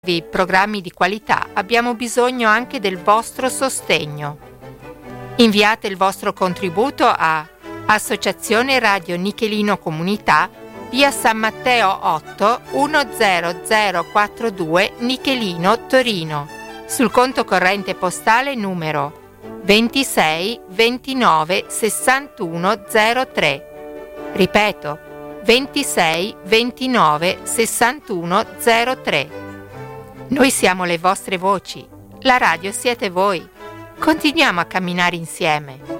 programmi di qualità abbiamo bisogno anche del vostro sostegno. Inviate il vostro contributo a Associazione Radio Nichelino Comunità, via San Matteo 8 10042 Nichelino, Torino, sul conto corrente postale numero 26 29 61 03. Ripeto, 26 29 61 03. Noi siamo le vostre voci, la radio siete voi. Continuiamo a camminare insieme.